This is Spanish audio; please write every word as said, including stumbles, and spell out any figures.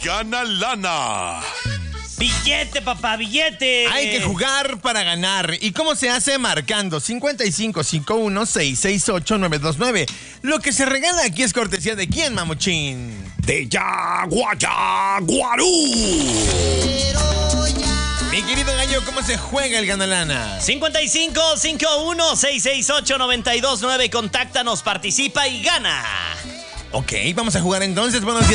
gana lana. Billete, papá, billete. Hay que jugar para ganar. ¿Y cómo se hace? Marcando cincuenta y cinco cincuenta y uno, seiscientos sesenta y ocho, novecientos veintinueve. Lo que se regala aquí es cortesía de ¿quién, Mamuchín? De Yaguayaguarú. Mi querido gallo, ¿cómo se juega el ganalana? cincuenta y cinco cincuenta y uno, seiscientos sesenta y ocho, novecientos veintinueve. Contáctanos, participa y gana. Ok, vamos a jugar entonces. Buenos días.